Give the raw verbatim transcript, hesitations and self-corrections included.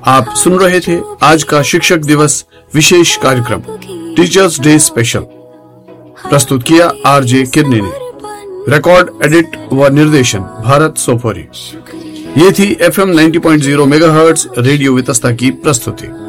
आप सुन रहे थे आज का शिक्षक दिवस विशेष कार्यक्रम टीचर्स डे स्पेशल, प्रस्तुत किया आरजे किरनी ने। रिकॉर्ड, एडिट व निर्देशन भारत सोफोरी। ये थी F M ninety point zero megahertz radio Vitasta की प्रस्तुति।